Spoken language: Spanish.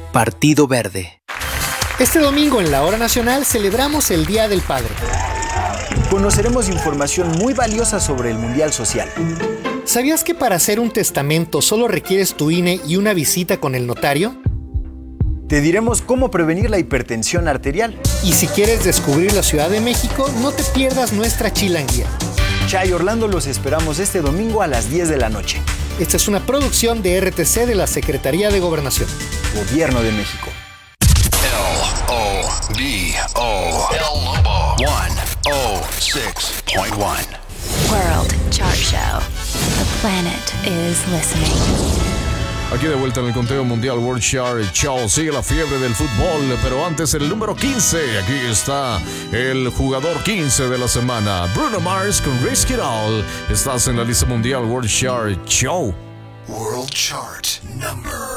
Partido Verde. Este domingo en la Hora Nacional celebramos el Día del Padre. Conoceremos información muy valiosa sobre el Mundial Social. ¿Sabías que para hacer un testamento solo requieres tu INE y una visita con el notario? Te diremos cómo prevenir la hipertensión arterial. Y si quieres descubrir la Ciudad de México, no te pierdas nuestra chilanguía. Chay Orlando, los esperamos este domingo a las 10 de la noche. Esta es una producción de RTC de la Secretaría de Gobernación. Gobierno de México. LOBO. El Lobo 106.1. World Chart Show. The planet is listening. Aquí de vuelta en el conteo mundial World Chart Show. Sigue la fiebre del fútbol, pero antes el número 15. Aquí está el jugador 15 de la semana, Bruno Mars con Risk It All. Estás en la lista mundial World Chart Show. World Chart number